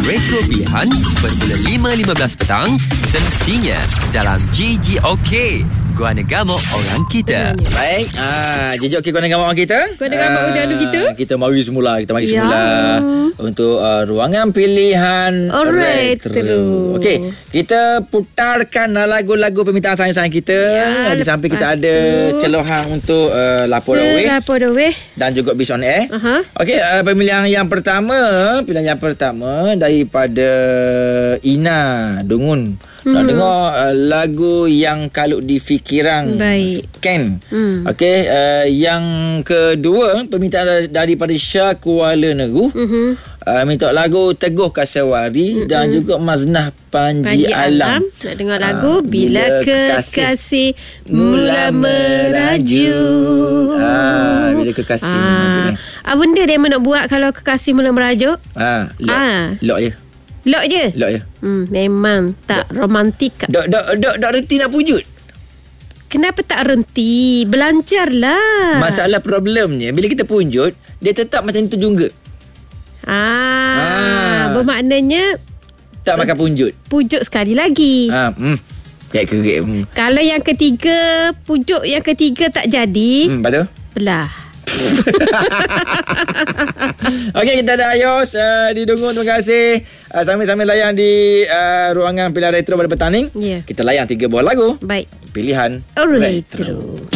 Retro Pilihan bermula 5.15 petang semestinya dalam GGOK. Gua Negama Orang Kita. Baik, JJOK Gua Negama Orang Kita. Gua Negama Orang Kita. Kita mari semula untuk ruangan pilihan retro. Okey, kita putarkan lagu-lagu permintaan sayang-sayang kita. Di samping kita ada celohan untuk lapor away dan juga bis on air. Okey, pilihan yang pertama daripada Ina Dungun. Nak dengar lagu yang kalau di fikiran scam. Okey, yang kedua permintaan daripada Syah Kuala Neru. Minta lagu Teguh Kasawari dan juga Maznah Panji Alam. Nak dengar lagu Bila Kekasih Mula Meraju. Bila kekasih mula. Benda dia nak buat kalau kekasih mula merajuk? Lock je. Lock je? Lock je. Memang tak romantik. Dok reti nak pujut. Kenapa tak renti? Belanjarlah. Masalah problemnya bila kita punjut, dia tetap macam itu juga. Bermaknanya tak makan punjut. Pujuk sekali lagi. Kayak kerik. Kalau yang ketiga, pujuk yang ketiga tak jadi. Betul? Belah. Okey, kita ada Ayos di Dungun. Terima kasih. Sambil-sambil layan di ruangan pilihan retro pada petang ni. Kita layan 3 buah lagu. Baik. Pilihan retro.